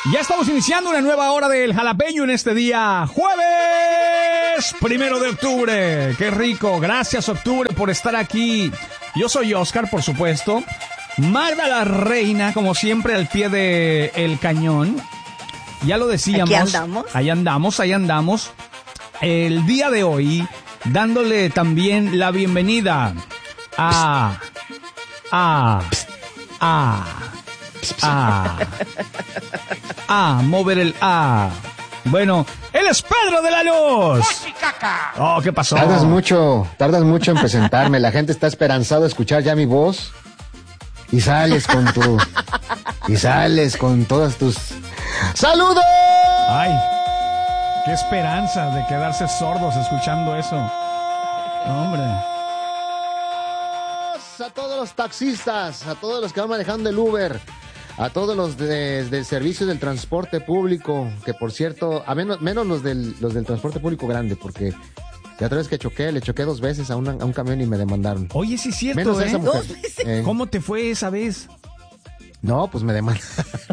Ya estamos iniciando una nueva hora del Jalapeño en este día, jueves 1 de octubre. ¡Qué rico! Gracias, octubre, por estar aquí. Yo soy Oscar, por supuesto. Magda la reina, como siempre, al pie del cañón. Ya lo decíamos. Aquí andamos. Ahí andamos. El día de hoy, dándole también la bienvenida a mover el A. Bueno, él es Pedro de la Luz. Oh, ¿qué pasó? Tardas mucho en presentarme. La gente está esperanzada a escuchar ya mi voz. Y sales con todas tus ¡saludos! Ay, qué esperanza de quedarse sordos escuchando eso. Hombre. A todos los taxistas, a todos los que van manejando el Uber, a todos los del servicio del transporte público, que por cierto, a menos los del transporte público grande, porque la otra vez que le choqué 2 veces a un camión y me demandaron. Oye, sí es cierto, menos esa mujer. 2 veces. ¿Cómo te fue esa vez? No, pues me demandaron.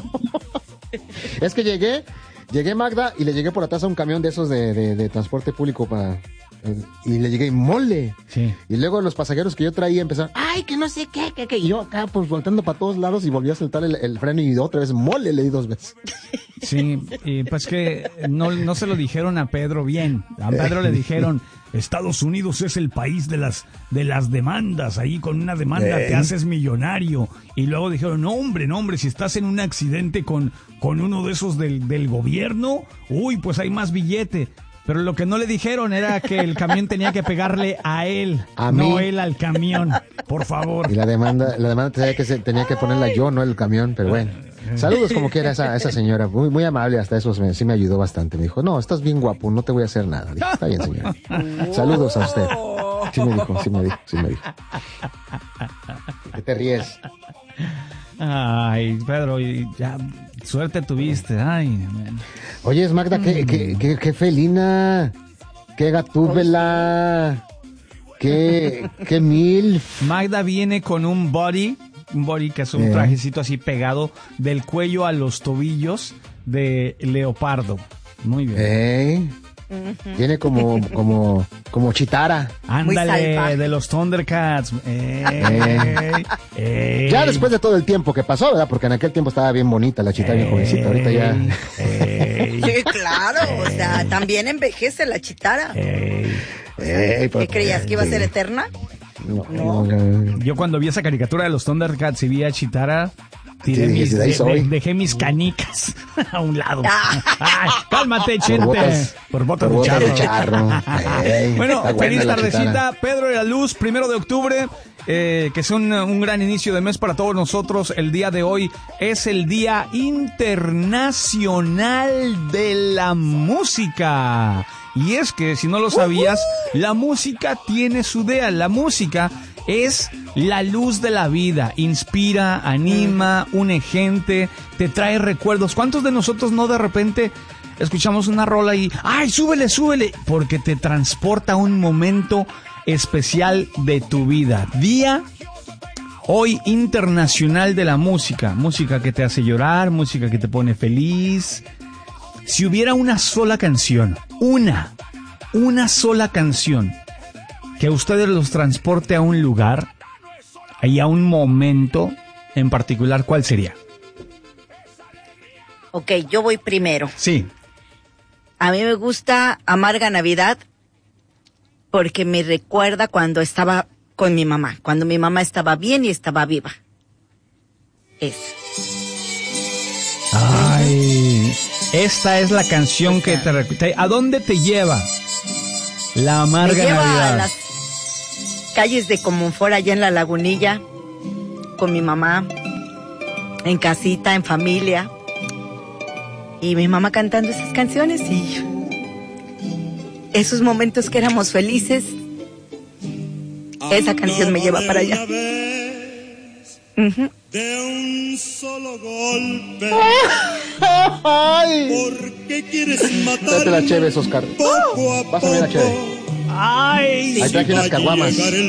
Es que llegué Magda y le llegué por atrás a un camión de esos de transporte público y le llegué y mole. Sí. Y luego los pasajeros que yo traía empezaron, ay, que no sé qué. Y yo acá pues volteando para todos lados y volví a soltar el freno y otra vez mole le di 2 veces. Sí, y pues que no se lo dijeron a Pedro bien. A Pedro le dijeron, Estados Unidos es el país de las demandas. Ahí con una demanda te haces millonario. Y luego dijeron, no hombre, si estás en un accidente con uno de esos del gobierno, uy, pues hay más billete. Pero lo que no le dijeron era que el camión tenía que pegarle a él, no él al camión, por favor. Y la demanda tenía que ponerla yo, no el camión, pero bueno. Saludos como quiera a esa señora, muy, muy amable, hasta eso sí me ayudó bastante. Me dijo, no, estás bien guapo, no te voy a hacer nada. Dije, está bien, señora. Saludos a usted. Sí me dijo. ¿Qué te ríes? Ay, Pedro, ya suerte tuviste. Ay, man. Oye, es Magda, qué felina, qué gatúbela, qué milf. Magda viene con un body que es un trajecito así pegado del cuello a los tobillos de leopardo. Muy bien. Tiene como Chitara. Ándale, de los Thundercats. Ya después de todo el tiempo que pasó, ¿verdad? Porque en aquel tiempo estaba bien bonita la Chitara, bien jovencita. Ahorita ya. Sí, claro, o sea, también envejece la Chitara. ¿Qué creías, que iba a ser eterna? No. Yo cuando vi esa caricatura de los Thundercats y vi a Chitara, dejé mis canicas a un lado. Ay, cálmate, Chente. Por botas de charro. Bueno, feliz tardecita, Pedro de la Luz, 1 de octubre, que es un gran inicio de mes para todos nosotros. El día de hoy es el Día Internacional de la Música. Y es que, si no lo sabías, la música tiene su idea. La música es la luz de la vida. Inspira, anima, une gente, te trae recuerdos. ¿Cuántos de nosotros no de repente escuchamos una rola y ¡ay, súbele! Porque te transporta a un momento especial de tu vida. Día hoy internacional de la música. Música que te hace llorar, música que te pone feliz. Si hubiera una sola canción, una sola canción que a ustedes los transporte a un lugar y a un momento en particular, ¿cuál sería? Ok, yo voy primero. Sí. A mí me gusta Amarga Navidad porque me recuerda cuando estaba con mi mamá, cuando mi mamá estaba bien y estaba viva. Ay, esta es la canción que ¿a dónde te lleva? La Amarga me lleva Navidad. A las calles de Comonfort, allá en La Lagunilla, con mi mamá, en casita, en familia, y mi mamá cantando esas canciones y esos momentos que éramos felices. Esa canción me lleva para allá. De un solo golpe. Ay. ¿Por qué quieres matar? Date la chévere, Oscar. Poco a Pásame la poco. chévere. Ay, Ahí traje unas caguamas.